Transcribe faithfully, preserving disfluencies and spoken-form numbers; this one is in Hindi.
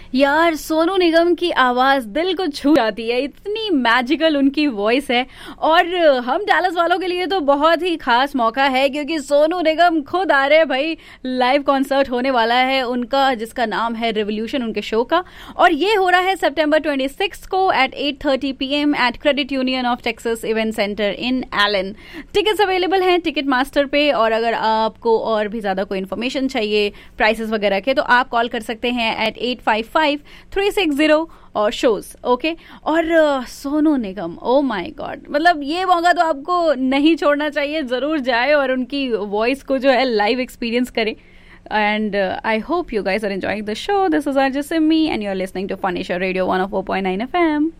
यार सोनू निगम की आवाज दिल को छू जाती है, इतनी मैजिकल उनकी वॉइस है। और हम डैलस वालों के लिए तो बहुत ही खास मौका है क्योंकि सोनू निगम खुद आ रहे हैं भाई। लाइव कॉन्सर्ट होने वाला है उनका जिसका नाम है रिवोल्यूशन, उनके शो का। और ये हो रहा है सितंबर छब्बीस को eight eight thirty P M eight credit union of Texas event centre in Elon. Tickets available हैं टिकट मास्टर पे। और अगर आपको और भी ज्यादा कोई इन्फॉर्मेशन चाहिए प्राइसेस वगैरह के, तो आप कॉल कर सकते हैं eight eight five five three six zero और शोज। ओके। और uh, Sonu Nigam, oh my God, मतलब ये मौका तो आपको नहीं छोड़ना चाहिए, जरूर जाए और उनकी वॉइस को जो है लाइव एक्सपीरियंस करें। And uh, I hope you guys are enjoying the show. This is Arjun Simmi and you're listening to Funny Show Radio one oh four point nine F M.